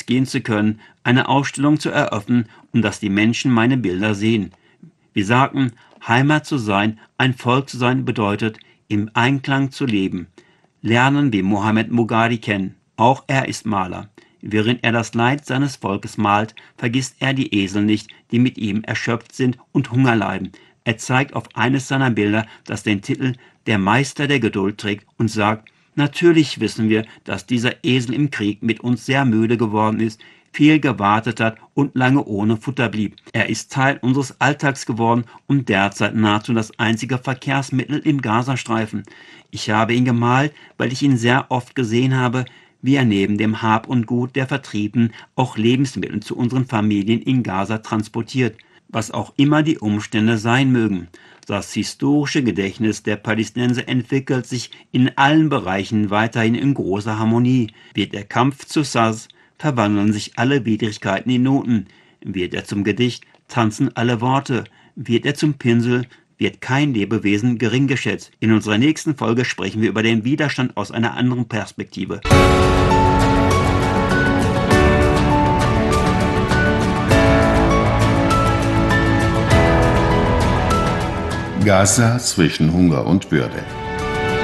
rausgehen zu können, eine Ausstellung zu eröffnen und dass die Menschen meine Bilder sehen. Wir sagten, Heimat zu sein, ein Volk zu sein bedeutet, im Einklang zu leben. Lernen wir Mohammed Mughadi kennen. Auch er ist Maler. Während er das Leid seines Volkes malt, vergisst er die Esel nicht, die mit ihm erschöpft sind und Hunger leiden. Er zeigt auf eines seiner Bilder, das den Titel Der Meister der Geduld trägt und sagt, natürlich wissen wir, dass dieser Esel im Krieg mit uns sehr müde geworden ist, viel gewartet hat und lange ohne Futter blieb. Er ist Teil unseres Alltags geworden und derzeit nahezu das einzige Verkehrsmittel im Gazastreifen. Ich habe ihn gemalt, weil ich ihn sehr oft gesehen habe, wie er neben dem Hab und Gut der Vertriebenen auch Lebensmittel zu unseren Familien in Gaza transportiert, was auch immer die Umstände sein mögen. Das historische Gedächtnis der Palästinenser entwickelt sich in allen Bereichen weiterhin in großer Harmonie. Wird der Kampf zu Saz, verwandeln sich alle Widrigkeiten in Noten. Wird er zum Gedicht, tanzen alle Worte. Wird er zum Pinsel, wird kein Lebewesen gering geschätzt. In unserer nächsten Folge sprechen wir über den Widerstand aus einer anderen Perspektive. Gaza zwischen Hunger und Bürde.